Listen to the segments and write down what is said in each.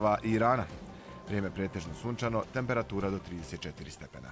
Irana. Vrijeme pretežno sunčano, temperatura do 34 stepena.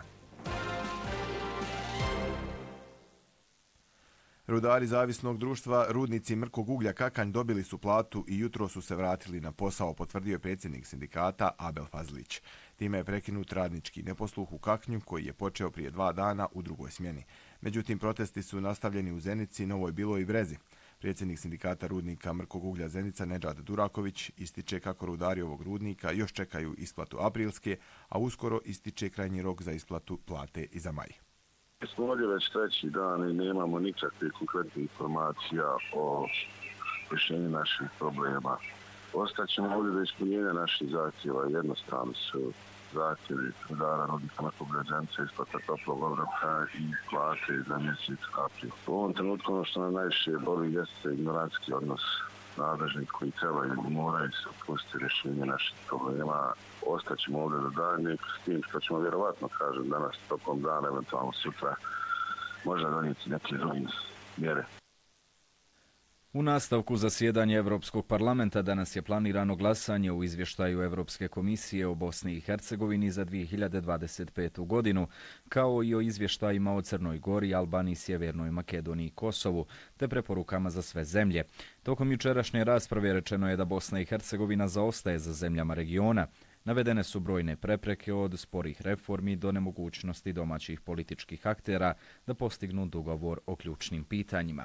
Rudari zavisnog društva Rudnici mrkog uglja Kakanj dobili su platu i jutro su se vratili na posao, potvrdio je predsjednik sindikata Abel Fazlić. Time je prekinut radnički neposluh u Kaknju koji je počeo prije 2 dana u drugoj smjeni. Međutim, protesti su nastavljeni u Zenici, Novoj Biloj i Brezi. Predsjednik sindikata rudnika mrkog uglja Zenica Nedžad Duraković ističe kako rudari ovog rudnika još čekaju isplatu aprilske, a uskoro ističe krajnji rok za isplatu plate i za maj. Smo ovdje već 3. dan i nemamo nikakve konkretne informacija o rješenju naših problema. Ostaćemo ovdje do ispunjenja naših zahtjeva. Jednostavno su zahtjevi rudara rudnika mrkog uglja Zenica, isplata toplog obroka i plate za mjesec april. U ovom trenutku ono što nam najviše boli jeste ignorantski odnos nadležnih koji trebaju i moraju se opustiti rješenje naših problema. Ostaćemo ovdje do daljnjeg, s tim što ćemo vjerovatno, kažem, danas tokom dana, eventualno sutra, možda donijeti neke druge mjere. U nastavku zasjedanja Europskog parlamenta danas je planirano glasanje u izvještaju Europske komisije o Bosni i Hercegovini za 2025. godinu, kao i o izvještajima o Crnoj Gori, Albaniji, Sjevernoj Makedoniji i Kosovu, te preporukama za sve zemlje. Tokom jučerašnje rasprave rečeno je da Bosna i Hercegovina zaostaje za zemljama regiona. Navedene su brojne prepreke od sporih reformi do nemogućnosti domaćih političkih aktera da postignu dogovor o ključnim pitanjima.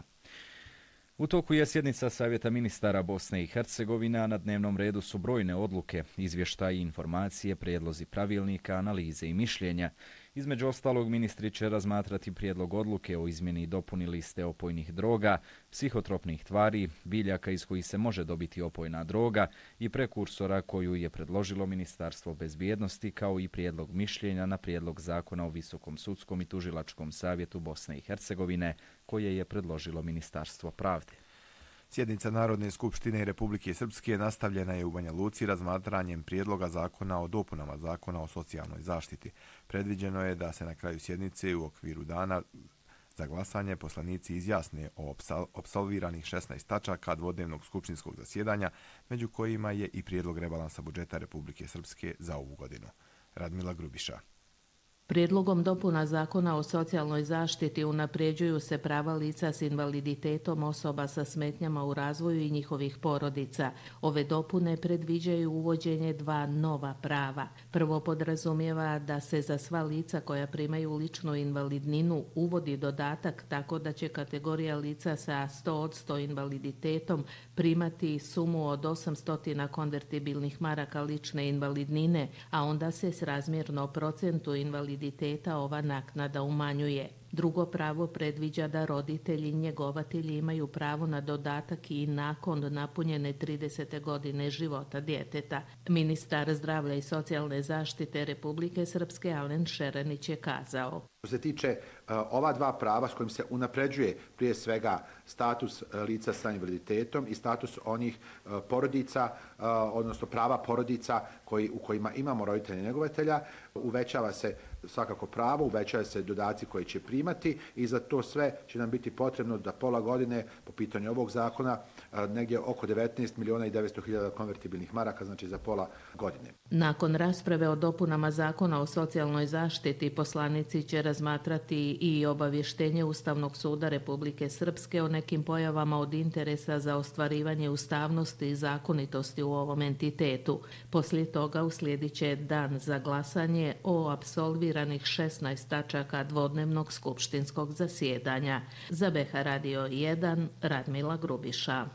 U toku je sjednica Savjeta ministara Bosne i Hercegovine, a na dnevnom redu su brojne odluke, izvještaji, informacije, prijedlozi pravilnika, analize i mišljenja. Između ostalog, ministri će razmatrati prijedlog odluke o izmjeni i dopuni liste opojnih droga, psihotropnih tvari, biljaka iz kojih se može dobiti opojna droga i prekursora koju je predložilo Ministarstvo bezbjednosti, kao i prijedlog mišljenja na prijedlog zakona o Visokom sudskom i tužilačkom savjetu Bosne i Hercegovine, koje je predložilo Ministarstvo pravde. Sjednica Narodne skupštine Republike Srpske nastavljena je u Banja Luci razmatranjem prijedloga zakona o dopunama zakona o socijalnoj zaštiti. Predviđeno je da se na kraju sjednice u okviru dana za glasanje poslanici izjasne o apsolviranih 16 tačaka dvodnevnog skupštinskog zasjedanja, među kojima je i prijedlog rebalansa budžeta Republike Srpske za ovu godinu. Radmila Grubiša. Prijedlogom dopuna zakona o socijalnoj zaštiti unapređuju se prava lica s invaliditetom, osoba sa smetnjama u razvoju i njihovih porodica. Ove dopune predviđaju uvođenje 2 nova prava. Prvo podrazumijeva da se za sva lica koja primaju ličnu invalidninu uvodi dodatak tako da će kategorija lica sa 100% invaliditetom primati sumu od 800 konvertibilnih maraka lične invalidnine, a onda se srazmjerno procentu invaliditeta ova naknada umanjuje. Drugo pravo predviđa da roditelji i njegovatelji imaju pravo na dodatak i nakon napunjene 30. godine života djeteta. Ministar zdravlja i socijalne zaštite Republike Srpske Alen Šerenić je kazao: Što se tiče ova 2 prava s kojim se unapređuje prije svega status lica sa invaliditetom i status onih porodica, odnosno prava porodica u kojima imamo roditelja i njegovatelja, uvećava se svakako pravo, uvećava se dodaci koji će primati i za to sve će nam biti potrebno da pola godine po pitanju ovog zakona negdje oko 19.900.000 konvertibilnih maraka, znači za pola godine. Nakon rasprave o dopunama zakona o socijalnoj zaštiti, poslanici će razmatrati i obavještenje Ustavnog suda Republike Srpske o nekim pojavama od interesa za ostvarivanje ustavnosti i zakonitosti u ovom entitetu. Poslije toga uslijedit će dan za glasanje o apsolviranih 16 tačaka dvodnevnog skupštinskog zasjedanja. Za BH Radio 1, Radmila Grubiša.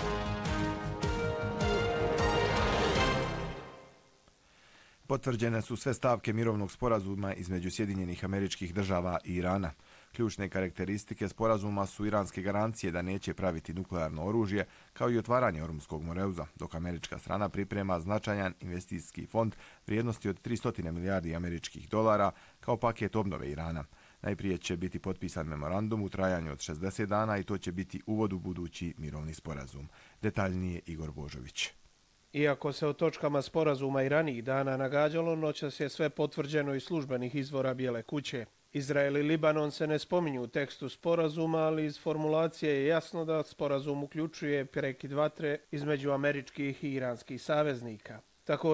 Potvrđene su sve stavke mirovnog sporazuma između Sjedinjenih Američkih Država i Irana. Ključne karakteristike sporazuma su iranske garancije da neće praviti nuklearno oružje, kao i otvaranje Ormuzskog moreuza, dok američka strana priprema značajan investicijski fond vrijednosti od 300 milijardi američkih dolara kao paket obnove Irana. Najprije će biti potpisan memorandum u trajanju od 60 dana i to će biti uvod u budući mirovni sporazum. Detaljnije Igor Božović. Iako se o točkama sporazuma i ranijih dana nagađalo, noćas je sve potvrđeno iz službenih izvora Bijele kuće. Izrael i Libanon se ne spominju u tekstu sporazuma, ali iz formulacije je jasno da sporazum uključuje prekid vatre između američkih i iranskih saveznika. Tako